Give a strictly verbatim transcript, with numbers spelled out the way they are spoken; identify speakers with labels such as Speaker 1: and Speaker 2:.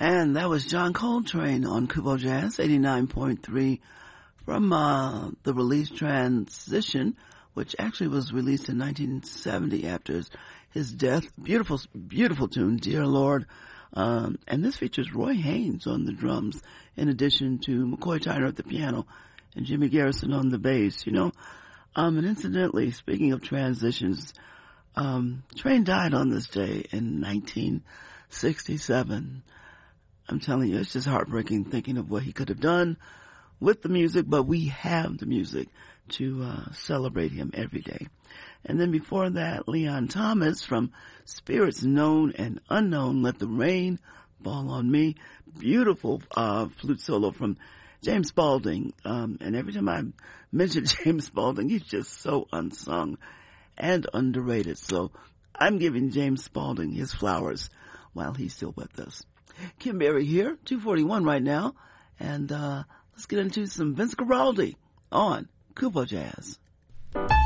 Speaker 1: And that was John Coltrane on Kubo Jazz, eighty-nine point three, from uh, the release Transition, which actually was released in nineteen seventy after his, his death. Beautiful, beautiful tune, Dear Lord. Um, and this features Roy Haynes on the drums, in addition to McCoy Tyner at the piano and Jimmy Garrison on the bass, you know. Um, and incidentally, speaking of transitions, um, Train died on this day in nineteen sixty-seven. I'm telling you, it's just heartbreaking thinking of what he could have done with the music, but we have the music to uh, celebrate him every day. And then before that, Leon Thomas from Spirits Known and Unknown, Let the Rain Fall on Me. Beautiful uh, flute solo from James Spaulding. Um, and every time I mention James Spaulding, he's just so unsung and underrated. So I'm giving James Spaulding his flowers while he's still with us. Kim Berry here, two forty-one right now, and uh let's get into some Vince Guaraldi on Kubo Jazz.